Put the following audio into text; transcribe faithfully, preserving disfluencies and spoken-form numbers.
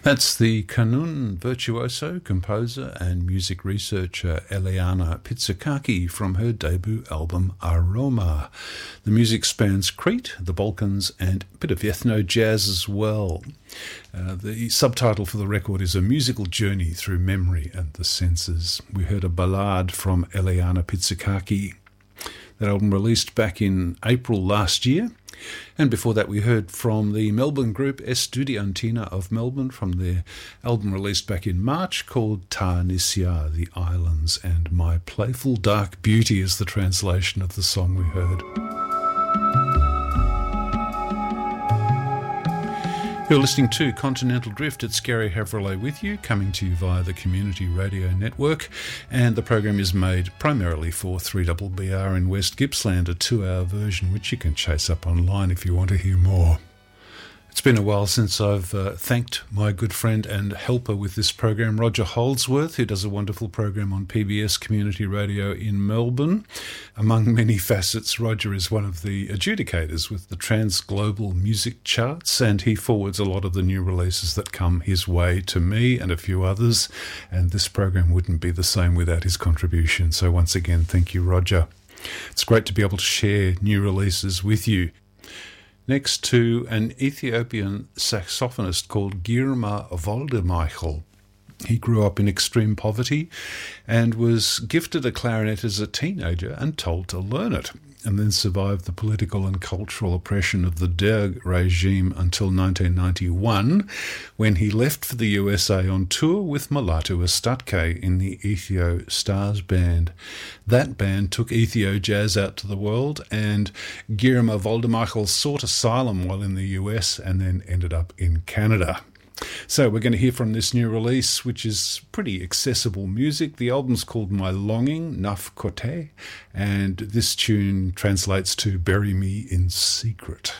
That's the Kanun virtuoso, composer and music researcher Eliana Pitsakaki from her debut album Aroma. The music spans Crete, the Balkans and a bit of ethno-jazz as well. Uh, the subtitle for the record is A Musical Journey Through Memory and the Senses. We heard a ballad from Eliana Pitsakaki. That album released back in April last year. And before that we heard from the Melbourne group Estudiantina of Melbourne from their album released back in March called Ta Nisya, The Islands, and My Playful Dark Beauty is the translation of the song we heard. You're listening to Continental Drift. It's Gary Havrilay with you, coming to you via the Community Radio Network, and the program is made primarily for three B B R in West Gippsland, a two-hour version which you can chase up online if you want to hear more. It's been a while since I've uh, thanked my good friend and helper with this program, Roger Holdsworth, who does a wonderful program on P B S Community Radio in Melbourne. Among many facets, Roger is one of the adjudicators with the Trans-Global Music Charts, and he forwards a lot of the new releases that come his way to me and a few others, and this program wouldn't be the same without his contribution. So once again, thank you, Roger. It's great to be able to share new releases with you. Next to an Ethiopian saxophonist called Girma Woldemichael. He grew up in extreme poverty and was gifted a clarinet as a teenager and told to learn it, and then survived the political and cultural oppression of the Derg regime until nineteen ninety-one, when he left for the U S A on tour with Mulatu Astatke in the Ethio Stars Band. That band took Ethio jazz out to the world, and Girma Woldemichael sought asylum while in the U S and then ended up in Canada. So we're going to hear from this new release, which is pretty accessible music. The album's called My Longing, Naf Kote, and this tune translates to Bury Me in Secret.